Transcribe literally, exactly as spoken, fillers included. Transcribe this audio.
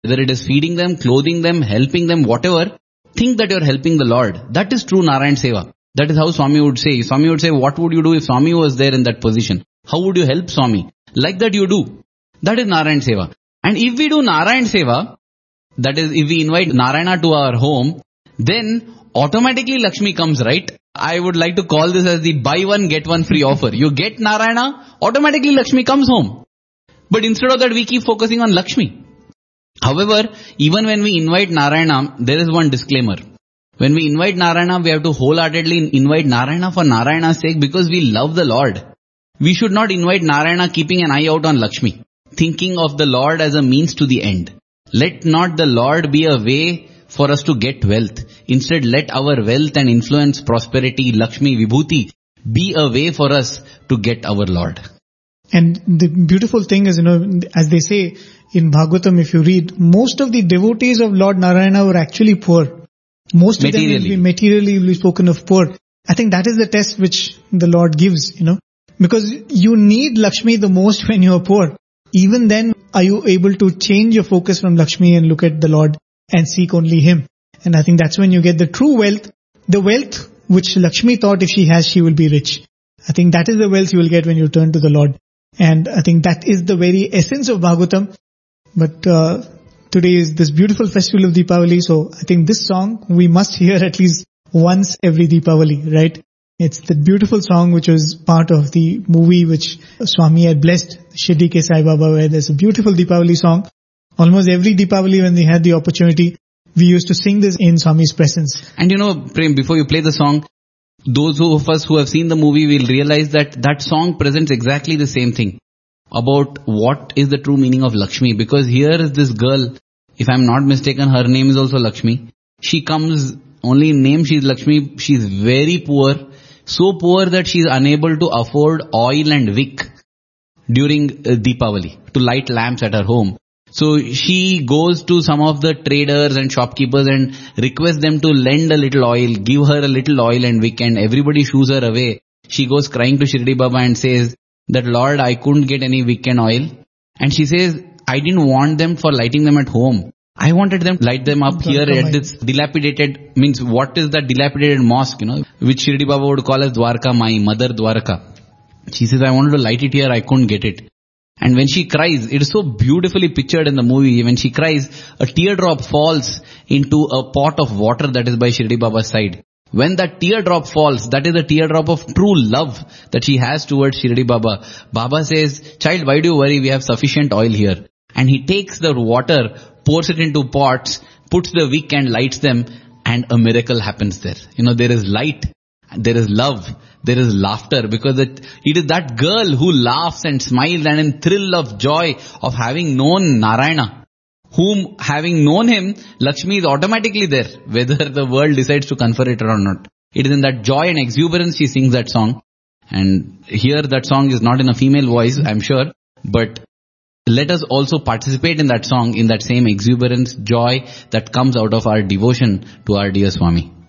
whether it is feeding them, clothing them, helping them, whatever, think that you're helping the Lord. That is true Narayan Seva. That is how Swami would say. Swami would say, what would you do if Swami was there in that position? How would you help Swami? Like that you do. That is Narayan Seva. And if we do Narayan Seva, that is, if we invite Narayana to our home, then automatically Lakshmi comes, right? I would like to call this as the buy one, get one free offer. You get Narayana, automatically Lakshmi comes home. But instead of that, we keep focusing on Lakshmi. However, even when we invite Narayana, there is one disclaimer. When we invite Narayana, we have to wholeheartedly invite Narayana for Narayana's sake because we love the Lord. We should not invite Narayana keeping an eye out on Lakshmi, thinking of the Lord as a means to the end. Let not the Lord be a way for us to get wealth. Instead, let our wealth and influence, prosperity, Lakshmi, Vibhuti be a way for us to get our Lord. And the beautiful thing is, you know, as they say in Bhagavatam, if you read, most of the devotees of Lord Narayana were actually poor. Most of them will be materially will be spoken of poor. I think that is the test which the Lord gives, you know, because you need Lakshmi the most when you are poor. Even then, are you able to change your focus from Lakshmi and look at the Lord and seek only Him? And I think that's when you get the true wealth, the wealth which Lakshmi thought if she has, she will be rich. I think that is the wealth you will get when you turn to the Lord. And I think that is the very essence of Bhagavatam. But uh, today is this beautiful festival of Deepavali, so I think this song we must hear at least once every Deepavali, right? It's the beautiful song which was part of the movie which Swami had blessed, Shirdi Ke Sai Baba, where there's a beautiful Deepavali song. Almost every Deepavali when we had the opportunity, we used to sing this in Swami's presence. And you know, Prem, before you play the song, those who of us who have seen the movie will realize that that song presents exactly the same thing about what is the true meaning of Lakshmi. Because here is this girl, if I'm not mistaken, her name is also Lakshmi. She comes, only in name she's Lakshmi, she's very poor, so poor that she's unable to afford oil and wick during uh, Deepavali, to light lamps at her home. So she goes to some of the traders and shopkeepers and requests them to lend a little oil, give her a little oil and wick, and everybody shoos her away. She goes crying to Shirdi Baba and says that, Lord, I couldn't get any wick and oil. And she says, I didn't want them for lighting them at home. I wanted them to light them up here at this dilapidated, means what is that dilapidated mosque, you know, which Shirdi Baba would call as Dwarka Mai, Mother Dwarka. She says, I wanted to light it here, I couldn't get it. And when she cries, it is so beautifully pictured in the movie. When she cries, a teardrop falls into a pot of water that is by Shirdi Baba's side. When that teardrop falls, that is a teardrop of true love that she has towards Shirdi Baba. Baba says, child, why do you worry? We have sufficient oil here. And he takes the water, pours it into pots, puts the wick and lights them, and a miracle happens there. You know, there is light, there is love, there is laughter, because it, it is that girl who laughs and smiles and in thrill of joy of having known Narayana, whom having known him, Lakshmi is automatically there, whether the world decides to confer it or not. It is in that joy and exuberance she sings that song. And here that song is not in a female voice, I'm sure, but let us also participate in that song in that same exuberance, joy that comes out of our devotion to our dear Swami.